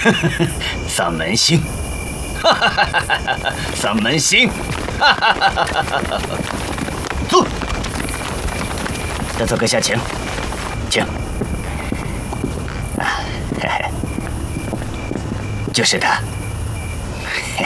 丧门星，丧门星，坐。大佐阁下，请，请。啊，嘿嘿，就是他。